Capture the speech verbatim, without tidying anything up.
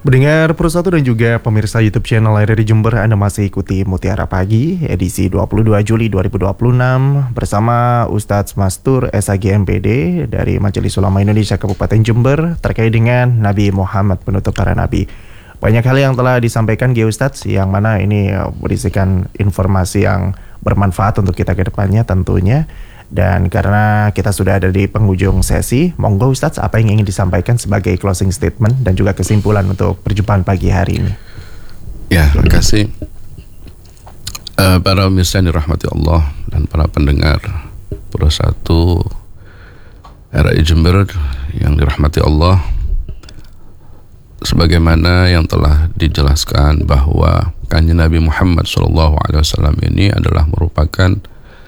Pendengar Pro satu dan juga pemirsa YouTube channel R R I Jember, Anda masih ikuti Mutiara Pagi edisi dua puluh dua Juli dua ribu dua puluh enam bersama Ustadz Mastur S H G M P D dari Majelis Ulama Indonesia Kabupaten Jember terkait dengan Nabi Muhammad penutup para nabi. Banyak hal yang telah disampaikan G Ustadz, yang mana ini berisikan informasi yang bermanfaat untuk kita ke depannya tentunya. Dan karena kita sudah ada di penghujung sesi, monggo Ustadz, apa yang ingin disampaikan sebagai closing statement dan juga kesimpulan untuk perjumpaan pagi hari ini? Ya, terima kasih. Uh, para pemirsa yang dirahmati Allah dan para pendengar Pro satu R R I Jember yang dirahmati Allah, sebagaimana yang telah dijelaskan bahwa Kanjeng Nabi Muhammad shallallahu alaihi wasallam ini adalah merupakan